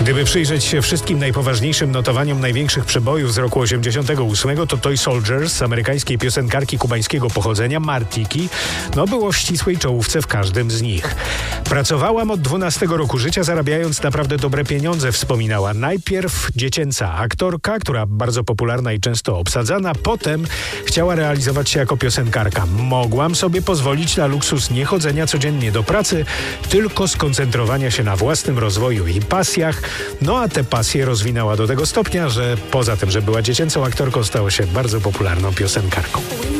Gdyby przyjrzeć się wszystkim najpoważniejszym notowaniom największych przebojów z roku 88, to Toy Soldiers, amerykańskiej piosenkarki kubańskiego pochodzenia, Martiki, było w ścisłej czołówce w każdym z nich. Pracowałam od 12 roku życia, zarabiając naprawdę dobre pieniądze, wspominała. Najpierw dziecięca aktorka, która bardzo popularna i często obsadzana, potem chciała realizować się jako piosenkarka. Mogłam sobie pozwolić na luksus nie chodzenia codziennie do pracy, tylko skoncentrowania się na własnym rozwoju i pasjach. A te pasje rozwinęła do tego stopnia, że poza tym, że była dziecięcą aktorką, stała się bardzo popularną piosenkarką.